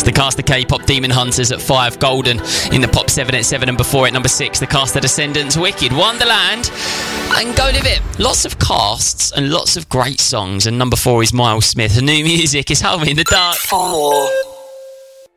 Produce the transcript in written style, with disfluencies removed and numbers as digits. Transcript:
The cast of K-pop Demon Hunters at 5, Golden in the Pop 7 at 7, and before it, number 6, the cast of Descendants, Wicked, Wonderland, and Go Live It. Lots of casts and lots of great songs, and number 4 is Miles Smith. New music is Hold Me in the Dark. For more